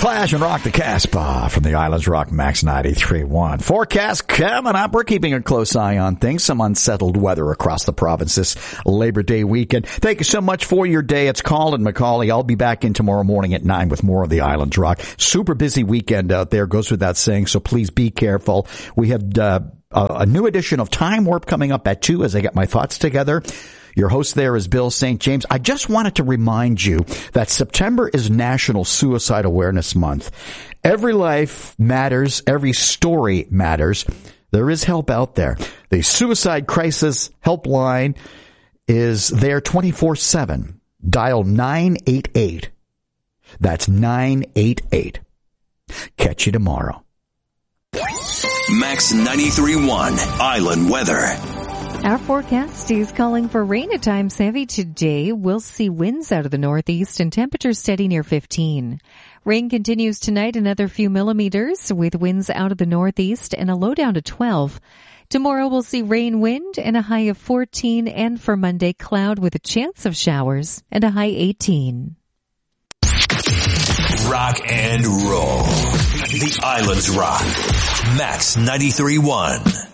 Clash and Rock the Casbah from the Islands Rock Max 93.1. Forecast coming up. We're keeping a close eye on things. Some unsettled weather across the province this Labor Day weekend. Thank you so much for your day. It's Colin McCauley. I'll be back in tomorrow morning at 9 with more of the Islands Rock. Super busy weekend out there, goes without saying, so please be careful. We have a new edition of Time Warp coming up at 2 as I get my thoughts together. Your host there is Bill St. James. I just wanted to remind you that September is National Suicide Awareness Month. Every life matters. Every story matters. There is help out there. The Suicide Crisis Helpline is there 24/7. Dial 988. That's 988. Catch you tomorrow. Max 93.1 Island Weather. Our forecast is calling for rain at times heavy today. We'll see winds out of the northeast and temperatures steady near 15. Rain continues tonight, another few millimeters with winds out of the northeast and a low down to 12. Tomorrow we'll see rain, wind, and a high of 14. And for Monday, cloud with a chance of showers and a high 18. Rock and roll. The Islands Rock. Max 93.1.